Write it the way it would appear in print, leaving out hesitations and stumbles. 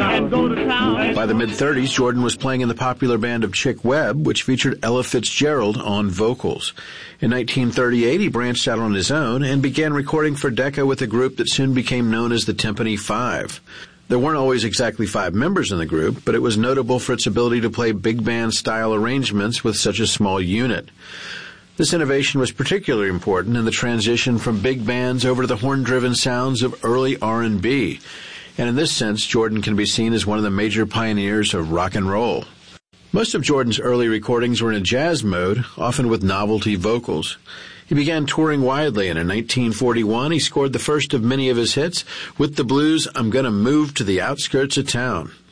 and go to town. By the mid-30s, Jordan was playing in the popular band of Chick Webb, which featured Ella Fitzgerald on vocals. In 1938, he branched out on his own and began recording for Decca with a group that soon became known as the Tympany Five. There weren't always exactly 5 members in the group, but it was notable for its ability to play big band-style arrangements with such a small unit. This innovation was particularly important in the transition from big bands over to the horn-driven sounds of early R&B. And in this sense, Jordan can be seen as one of the major pioneers of rock and roll. Most of Jordan's early recordings were in a jazz mode, often with novelty vocals. He began touring widely, and in 1941 he scored the first of many of his hits with the blues "I'm Gonna Move to the Outskirts of Town."